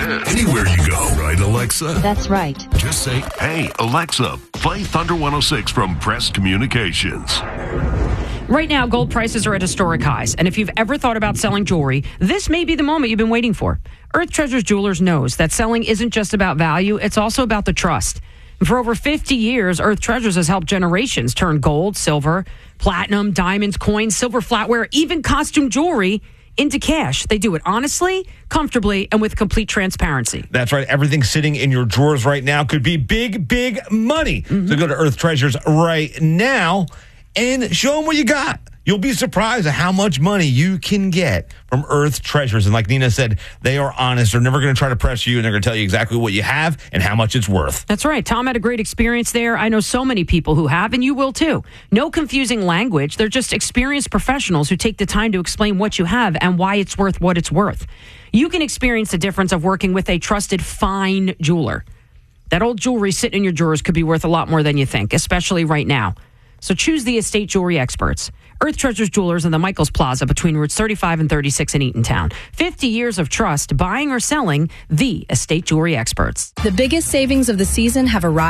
Anywhere you go, right, Alexa? That's right. Just say, "Hey, Alexa, play Thunder 106 from Press Communications." Right now, gold prices are at historic highs. And if you've ever thought about selling jewelry, this may be the moment you've been waiting for. Earth Treasures Jewelers knows that selling isn't just about value, it's also about the trust. And for over 50 years, Earth Treasures has helped generations turn gold, silver, platinum, diamonds, coins, silver flatware, even costume jewelry into cash. They do it honestly, comfortably, and with complete transparency. That's right. Everything sitting in your drawers right now could be big, big money. So go to Earth Treasures right now and show them what you got. You'll be surprised at how much money you can get from Earth Treasures. And like Nina said, they are honest. They're never going to try to press you, and they're going to tell you exactly what you have and how much it's worth. That's right. Tom had a great experience there. I know so many people who have, and you will too. No confusing language. They're just experienced professionals who take the time to explain what you have and why it's worth what it's worth. You can experience the difference of working with a trusted fine jeweler. That old jewelry sitting in your drawers could be worth a lot more than you think, especially right now. So choose the estate jewelry experts. Earth Treasures Jewelers in the Michaels Plaza between routes 35 and 36 in Eatontown. 50 years of trust, buying or selling, the estate jewelry experts. The biggest savings of the season have arrived.